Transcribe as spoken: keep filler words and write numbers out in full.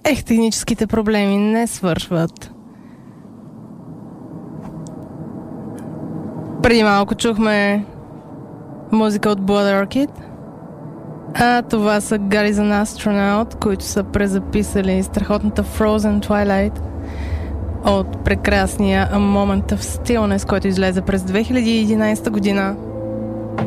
Ех, техническите проблеми не свършват. Преди малко чухме музика от Blood Orchid, а това са Guardian Astronaut, които са презаписали страхотната Frozen Twilight от прекрасния A Moment of Stillness, който излезе през две хиляди и единадесета година.